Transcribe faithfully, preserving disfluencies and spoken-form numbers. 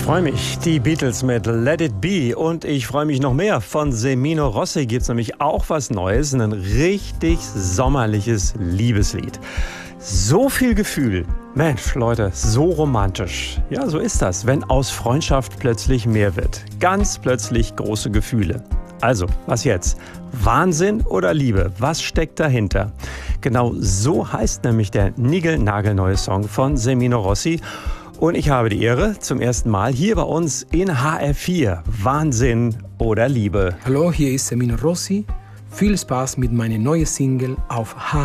freue mich. Die Beatles mit Let It Be. Und ich freue mich noch mehr. Von Semino Rossi gibt es nämlich auch was Neues. Ein richtig sommerliches Liebeslied. So viel Gefühl. Mensch, Leute, so romantisch. Ja, so ist das, wenn aus Freundschaft plötzlich mehr wird. Ganz plötzlich große Gefühle. Also, was jetzt? Wahnsinn oder Liebe? Was steckt dahinter? Genau so heißt nämlich der niegelnagelneue Song von Semino Rossi. Und ich habe die Ehre, zum ersten Mal hier bei uns in H R vier. Wahnsinn oder Liebe? Hallo, hier ist Semino Rossi. Viel Spaß mit meiner neuen Single auf H R vier.